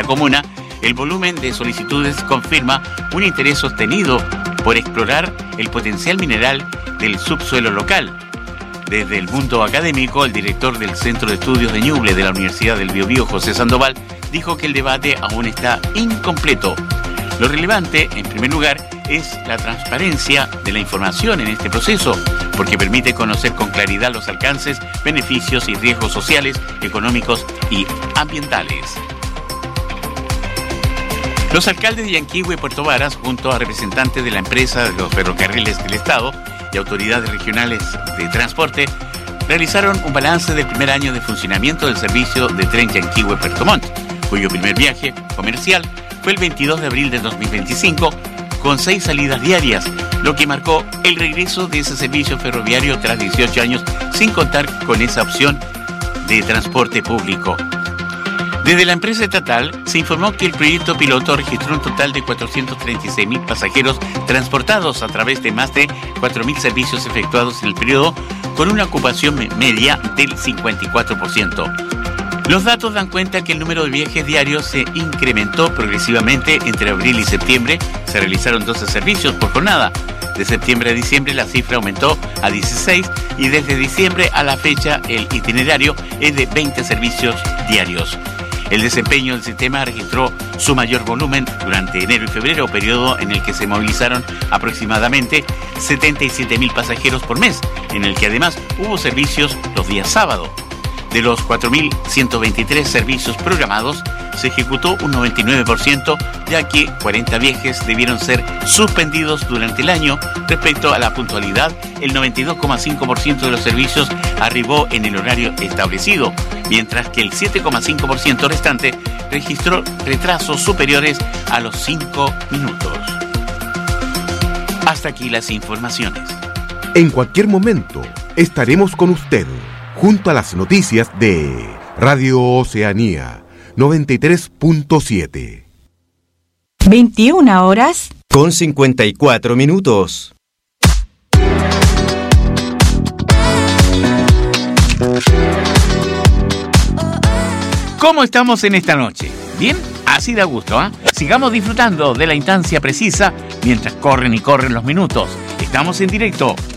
comuna, el volumen de solicitudes confirma un interés sostenido por explorar el potencial mineral del subsuelo local. Desde el mundo académico, el director del Centro de Estudios de Ñuble de la Universidad del Biobío, José Sandoval, dijo que el debate aún está incompleto. Lo relevante, en primer lugar, es la transparencia de la información en este proceso, porque permite conocer con claridad los alcances, beneficios y riesgos sociales, económicos y ambientales. Los alcaldes de Yanquihue y Puerto Varas, junto a representantes de la empresa de los ferrocarriles del Estado y autoridades regionales de transporte, realizaron un balance del primer año de funcionamiento del servicio de tren Yanquihue-Puerto Montt, cuyo primer viaje comercial fue el 22 de abril de 2025, con 6 salidas diarias, lo que marcó el regreso de ese servicio ferroviario tras 18 años sin contar con esa opción de transporte público. Desde la empresa estatal se informó que el proyecto piloto registró un total de 436.000 pasajeros transportados a través de más de 4.000 servicios efectuados en el periodo, con una ocupación media del 54%. Los datos dan cuenta que el número de viajes diarios se incrementó progresivamente entre abril y septiembre. Se realizaron 12 servicios por jornada. De septiembre a diciembre la cifra aumentó a 16 y desde diciembre a la fecha el itinerario es de 20 servicios diarios. El desempeño del sistema registró su mayor volumen durante enero y febrero, periodo en el que se movilizaron aproximadamente 77.000 pasajeros por mes, en el que además hubo servicios los días sábado. De los 4.123 servicios programados, se ejecutó un 99%, ya que 40 viajes debieron ser suspendidos durante el año. Respecto a la puntualidad, el 92,5% de los servicios arribó en el horario establecido, mientras que el 7,5% restante registró retrasos superiores a los 5 minutos. Hasta aquí las informaciones. En cualquier momento estaremos con usted, junto a las noticias de Radio Oceanía 93.7. 21 horas con 54 minutos. ¿Cómo estamos en esta noche? ¿Bien? Así da gusto, ¿eh? Sigamos disfrutando de la instancia precisa mientras corren y corren los minutos. Estamos en directo